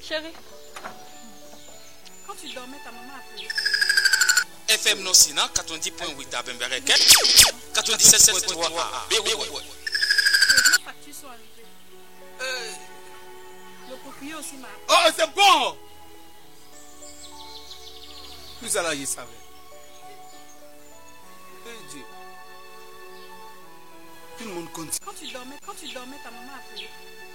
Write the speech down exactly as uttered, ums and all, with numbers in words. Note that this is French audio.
Chérie. Quand tu dormais, ta maman a appelé. F M Nosina, quatre-vingt-dix point huit à Bemberek, quatre-vingt-dix-sept point trois à Béoué. Les factures sont arrivées. Euh... Le propriétaire aussi m'a appelé. Oh, c'est bon! Tout ça là, je savais. Eh Dieu. Tout le monde continue. Quand tu dormais, quand tu dormais, ta maman a appelé.